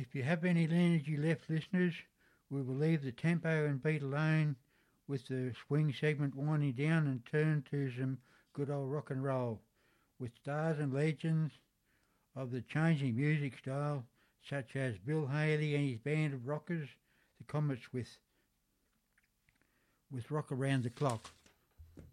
If you have any energy left, listeners, we will leave the tempo and beat alone with the swing segment winding down and turn to some good old rock and roll with stars and legends of the changing music style, such as Bill Haley and his band of rockers, the Comets with Rock Around the Clock.